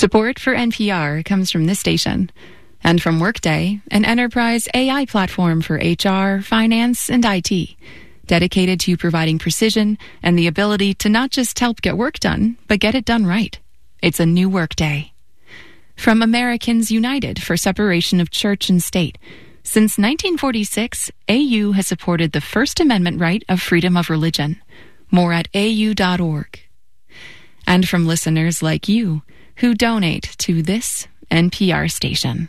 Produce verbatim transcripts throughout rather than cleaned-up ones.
Support for N P R comes from this station and from Workday, an enterprise A I platform for H R, finance, and I T, dedicated to providing precision and the ability to not just help get work done, but get it done right. It's a new Workday. From Americans United for Separation of Church and State, since nineteen forty-six, A U has supported the First Amendment right of freedom of religion. More at A U dot org. And from listeners like you, who donate to this N P R station.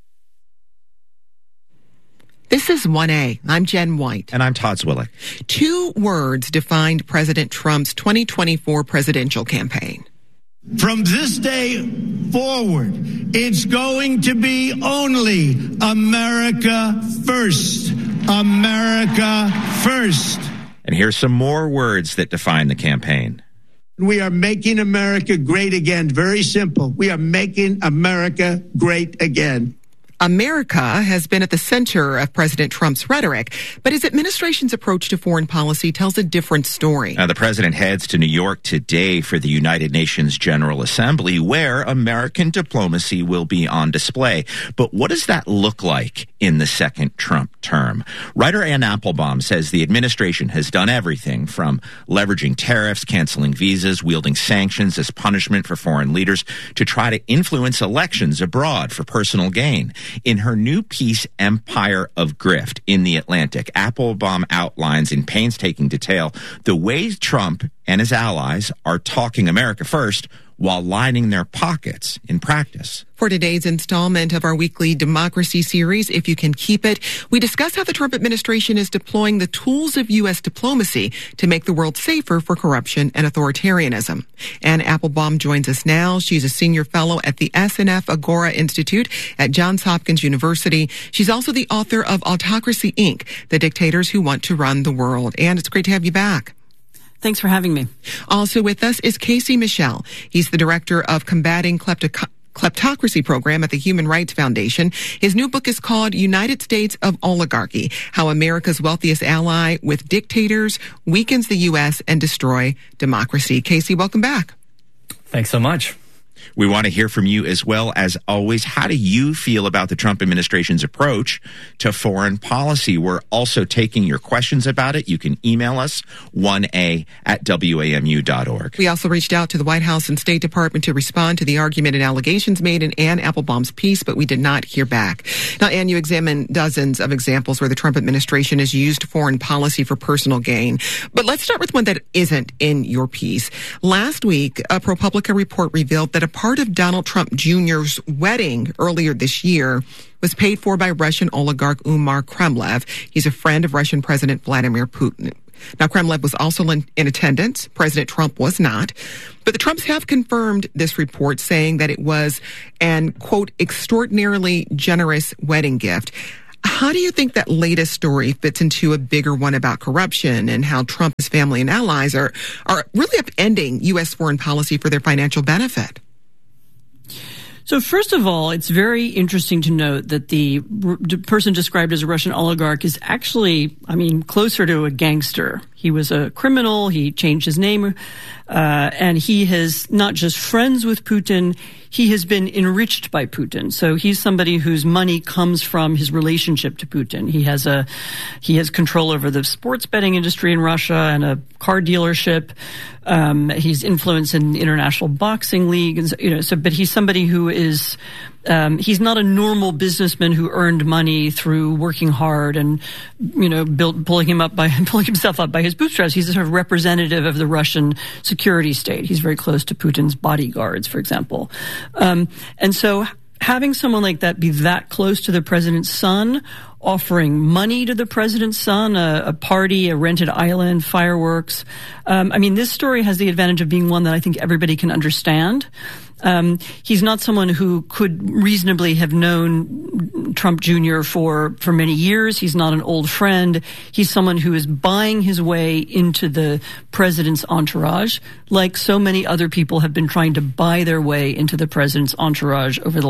This is one A. I'm Jen White. And I'm Todd Zwillich. Two words defined President Trump's twenty twenty-four presidential campaign. From this day forward, it's going to be only America first. America first. And here's some more words that define the campaign. We are making America great again. Very simple. We are making America great again. America has been at the center of President Trump's rhetoric, but his administration's approach to foreign policy tells a different story. Now, the president heads to New York today for the United Nations General Assembly, where American diplomacy will be on display. But what does that look like in the second Trump term? Writer Anne Applebaum says the administration has done everything from leveraging tariffs, canceling visas, wielding sanctions as punishment for foreign leaders to try to influence elections abroad for personal gain. In her new piece, Empire of Grift, in The Atlantic, Applebaum outlines in painstaking detail the ways Trump and his allies are talking America first while lining their pockets in practice. For today's installment of our weekly democracy series, If You Can Keep It, we discuss how the Trump administration is deploying the tools of U S diplomacy to make the world safer for corruption and authoritarianism. Anne Applebaum joins us now. She's a senior fellow at the S N F Agora Institute at Johns Hopkins University. She's also the author of Autocracy, Incorporated, The Dictators Who Want to Run the World. Anne, it's great to have you back. Thanks for having me. Also with us is Casey Michel. He's the director of Combating Kleptoc- Kleptocracy Program at the Human Rights Foundation. His new book is called United States of Oligarchy, How America's Wealthiest Ally with Dictators Weakens the U S and Destroy Democracy. Casey, welcome back. Thanks so much. We want to hear from you as well. As always, how do you feel about the Trump administration's approach to foreign policy? We're also taking your questions about it. You can email us, one A at W A M U dot org. We also reached out to the White House and State Department to respond to the argument and allegations made in Anne Applebaum's piece, but we did not hear back. Now, Anne, you examined dozens of examples where the Trump administration has used foreign policy for personal gain. But let's start with one that isn't in your piece. Last week, a ProPublica report revealed that a part of Donald Trump Junior's wedding earlier this year was paid for by Russian oligarch Umar Kremlev. He's a friend of Russian President Vladimir Putin. Now, Kremlev was also in, in attendance. President Trump was not. But the Trumps have confirmed this report, saying that it was an, quote, extraordinarily generous wedding gift. How do you think that latest story fits into a bigger one about corruption and how Trump, his family, and allies are, are really upending U S foreign policy for their financial benefit? So first of all, it's very interesting to note that the r- person described as a Russian oligarch is actually, I mean, closer to a gangster. He was a criminal. He changed his name. Uh, and he is not just friends with Putin. He has been enriched by Putin. So he's somebody whose money comes from his relationship to Putin. He has a, he has control over the sports betting industry in Russia and a car dealership. Um, he's influence in the International Boxing League. And so, you know, so, but he's somebody who is, Um, he's not a normal businessman who earned money through working hard and, you know, built, pulling him up by, pulling himself up by his bootstraps. He's a sort of representative of the Russian security state. He's very close to Putin's bodyguards, for example. Um, and so having someone like that be that close to the president's son, offering money to the president's son, a, a party, a rented island, fireworks. Um, I mean, this story has the advantage of being one that I think everybody can understand. Um, he's not someone who could reasonably have known Trump Junior for, for many years. He's not an old friend. He's someone who is buying his way into the president's entourage, like so many other people have been trying to buy their way into the president's entourage over the last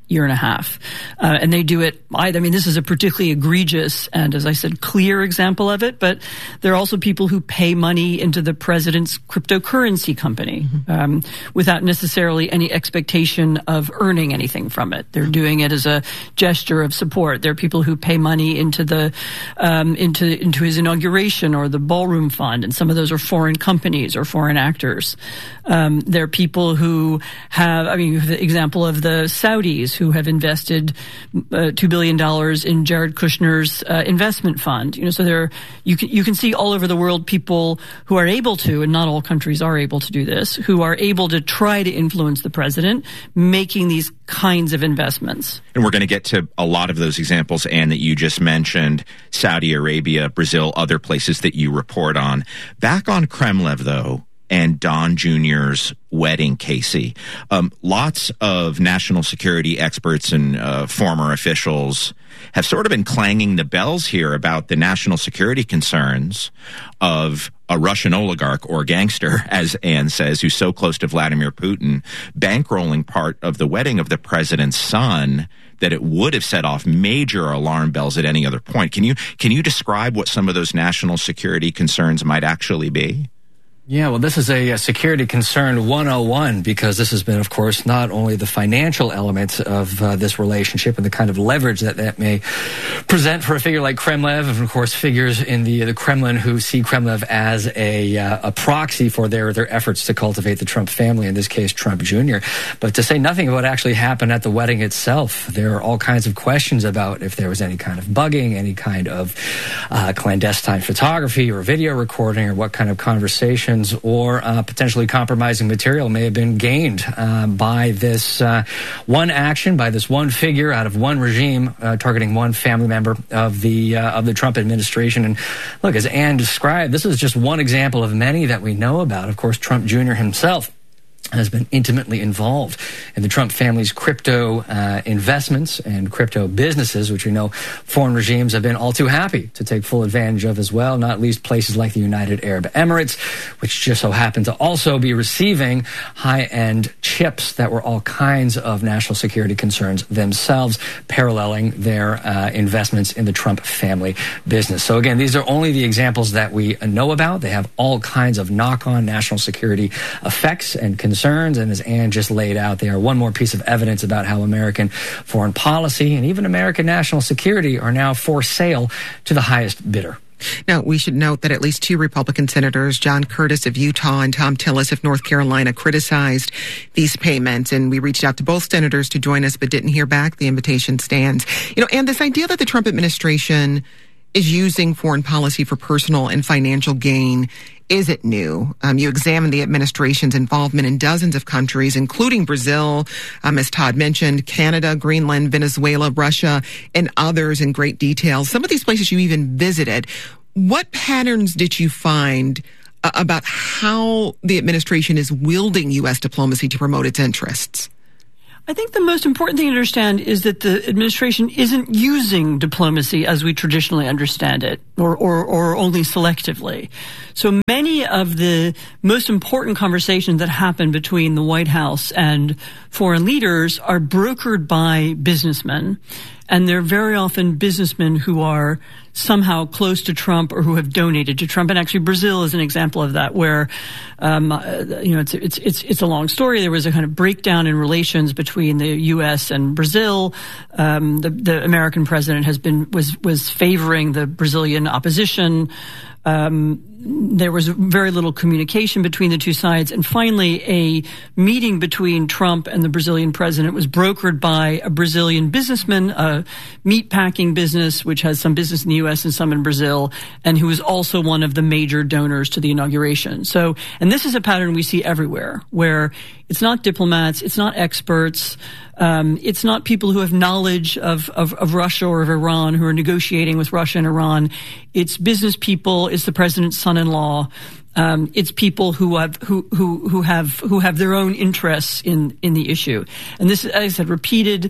year and a half. Uh, and they do it, I, I mean, this is a particularly egregious and, as I said, clear example of it, but there are also people who pay money into the president's cryptocurrency company mm-hmm. um, without necessarily any expectation of earning anything from it. They're doing it as a gesture of support. There are people who pay money into the um, into into his inauguration or the ballroom fund, and some of those are foreign companies or foreign actors. Um, there are people who have, I mean, the example of the Saudis who have invested uh, two billion dollars in Jared Kushner's uh, investment fund. You know, so there, you can, you can see all over the world people who are able to, and not all countries are able to do this, who are able to try to influence the president making these kinds of investments. And we're going to get to a lot of those examples, Anne, that you just mentioned, Saudi Arabia, Brazil, other places that you report on. Back on Kremlev, though, and Don Junior's wedding, Casey. Um, lots of national security experts and uh, former officials have sort of been clanging the bells here about the national security concerns of a Russian oligarch or gangster, as Anne says, who's so close to Vladimir Putin, bankrolling part of the wedding of the president's son, that it would have set off major alarm bells at any other point. Can you can you describe what some of those national security concerns might actually be? Yeah, well, this is a, a security concern one oh one, because this has been, of course, not only the financial elements of uh, this relationship and the kind of leverage that that may present for a figure like Kremlev, and of course figures in the the Kremlin who see Kremlev as a uh, a proxy for their their efforts to cultivate the Trump family, in this case Trump Junior But to say nothing of what actually happened at the wedding itself, there are all kinds of questions about if there was any kind of bugging, any kind of uh, clandestine photography or video recording, or what kind of conversation or uh, potentially compromising material may have been gained uh, by this uh, one action, by this one figure out of one regime uh, targeting one family member of the uh, of the Trump administration. And look, as Anne described, this is just one example of many that we know about. Of course, Trump Junior himself has been intimately involved in the Trump family's crypto uh, investments and crypto businesses, which we know foreign regimes have been all too happy to take full advantage of as well, not least places like the United Arab Emirates, which just so happen to also be receiving high-end chips that were all kinds of national security concerns themselves, paralleling their uh, investments in the Trump family business. So again, these are only the examples that we know about. They have all kinds of knock-on national security effects and concerns. Concerns, and as Anne just laid out, they are one more piece of evidence about how American foreign policy and even American national security are now for sale to the highest bidder. Now, we should note that at least two Republican senators, John Curtis of Utah and Tom Tillis of North Carolina, criticized these payments. And we reached out to both senators to join us, but didn't hear back. The invitation stands. You know, and this idea that the Trump administration is using foreign policy for personal and financial gain isn't new. Um, you examine the administration's involvement in dozens of countries, including Brazil, um, as Todd mentioned, Canada, Greenland, Venezuela, Russia, and others in great detail. Some of these places you even visited. What patterns did you find uh, about how the administration is wielding U S diplomacy to promote its interests? I think the most important thing to understand is that the administration isn't using diplomacy as we traditionally understand it, or, or, or only selectively. So many of the most important conversations that happen between the White House and foreign leaders are brokered by businessmen. And they're very often businessmen who are somehow close to Trump or who have donated to Trump. And actually, Brazil is an example of that, where, um, uh, you know, it's, it's, it's, it's a long story. There was a kind of breakdown in relations between the U S and Brazil. Um, the, the American president has been, was, was favoring the Brazilian opposition. Um, there was very little communication between the two sides. And finally, a meeting between Trump and the Brazilian president was brokered by a Brazilian businessman, a meatpacking business, which has some business in the U S and some in Brazil, and who is also one of the major donors to the inauguration. So, and this is a pattern we see everywhere, where it's not diplomats, it's not experts, um, it's not people who have knowledge of, of, of Russia or of Iran who are negotiating with Russia and Iran. It's business people, it's the president's son-in-law. Um, it's people who have who, who who have who have their own interests in in the issue. And this, as I said, repeated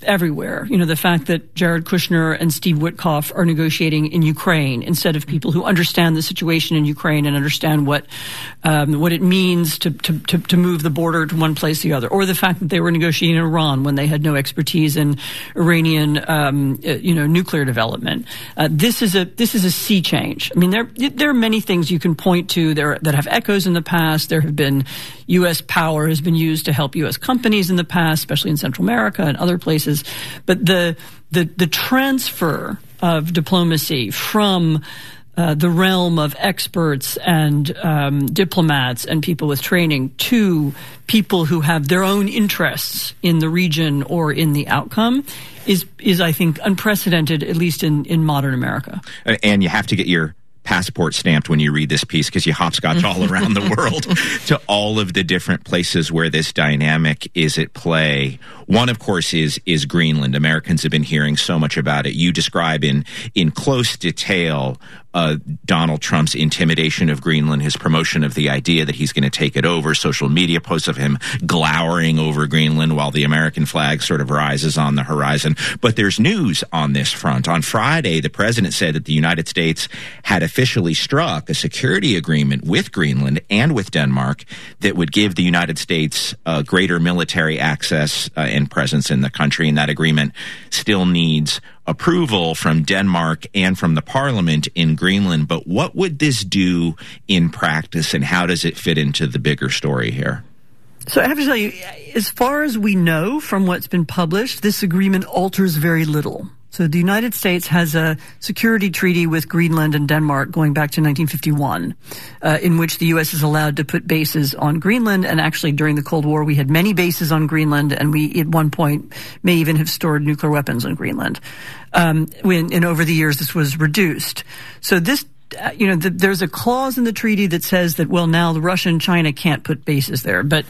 everywhere. You know, the fact that Jared Kushner and Steve Witkoff are negotiating in Ukraine instead of people who understand the situation in Ukraine and understand what um, what it means to, to, to, to move the border to one place or the other. Or the fact that they were negotiating in Iran when they had no expertise in Iranian, um, you know, nuclear development. Uh, this is a this is a sea change. I mean, there there are many things you can point to there that have echoes in the past. There have been U S power has been used to help U S companies in the past, especially in Central America and other places. But the the, the transfer of diplomacy from uh, the realm of experts and um, diplomats and people with training to people who have their own interests in the region or in the outcome is, is I think, unprecedented, at least in, in modern America. And you have to get your passport stamped when you read this piece because you hopscotch all around the world to all of the different places where this dynamic is at play. One, of course, is is Greenland. Americans have been hearing so much about it. You describe in in close detail uh, Donald Trump's intimidation of Greenland, his promotion of the idea that he's going to take it over, social media posts of him glowering over Greenland while the American flag sort of rises on the horizon. But there's news on this front. On Friday, the president said that the United States had officially struck a security agreement with Greenland and with Denmark that would give the United States uh, greater military access uh, and presence in the country. And that agreement still needs approval from Denmark and from the parliament in Greenland. But what would this do in practice, and how does it fit into the bigger story here? So I have to tell you, as far as we know from what's been published, this agreement alters very little. So the United States has a security treaty with Greenland and Denmark going back to nineteen fifty-one, uh, in which the U S is allowed to put bases on Greenland. And actually, during the Cold War, we had many bases on Greenland, and we, at one point, may even have stored nuclear weapons on Greenland. Um, when, and over the years, this was reduced. So this, uh, you know, the, there's a clause in the treaty that says that, well, now the Russia and China can't put bases there, but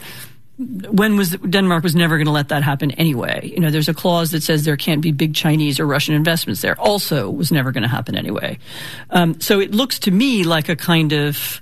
when was Denmark was never going to let that happen anyway. You know, there's a clause that says there can't be big Chinese or Russian investments there. Also was never going to happen anyway. Um, so it looks to me like a kind of,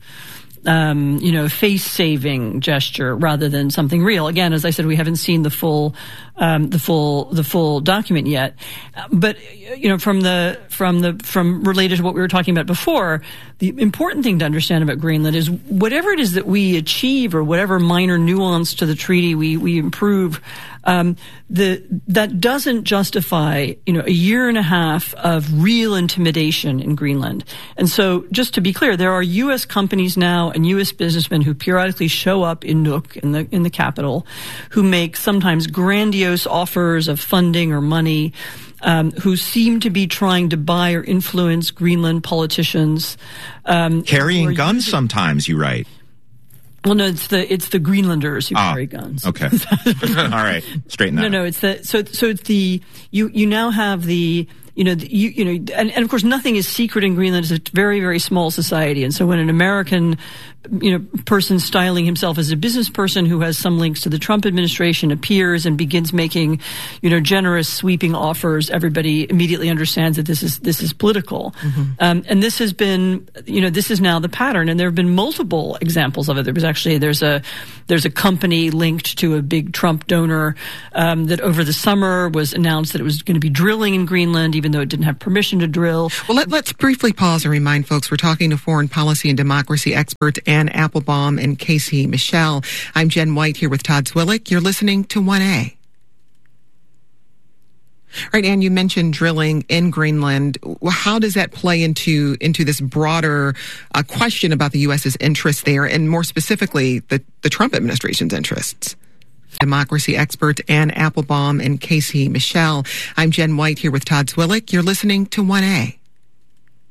um, you know, face-saving gesture rather than something real. Again, as I said, we haven't seen the full, um, the full, the full document yet. But, you know, from the, from the, from related to what we were talking about before, the important thing to understand about Greenland is whatever it is that we achieve or whatever minor nuance to the treaty we, we improve, um, the, that doesn't justify, you know, a year and a half of real intimidation in Greenland. And so just to be clear, there are U S companies now and U S businessmen who periodically show up in Nuuk, in the, in the capital, who make sometimes grandiose offers of funding or money, Um, who seem to be trying to buy or influence Greenland politicians. Um, Carrying guns using, sometimes, you write. Well, no, it's the it's the Greenlanders who ah, carry guns. Okay. All right. Straighten that No, out. no, it's the, so, so it's the, you, you now have the, you know, the, you, you know, and, and of course nothing is secret in Greenland. It's a very, very small society. And so when an American, you know, person styling himself as a business person who has some links to the Trump administration appears and begins making, you know, generous, sweeping offers, everybody immediately understands that this is, this is political. Mm-hmm. Um, and this has been, you know, this is now the pattern. And there have been multiple examples of it. There was actually, there's a, there's a company linked to a big Trump donor, um, that over the summer was announced that it was going to be drilling in Greenland, even though it didn't have permission to drill. Well, let, let's briefly pause and remind folks we're talking to foreign policy and democracy expert Anne Applebaum and Casey Michel. I'm Jen White here with Todd Zwillich. You're listening to one A. All right, Anne, you mentioned drilling in Greenland. How does that play into into this broader uh, question about the U S's interests there, and more specifically, the, the Trump administration's interests? Democracy expert Anne Applebaum and Casey Michel. I'm Jen White here with Todd Zwillich. You're listening to one A.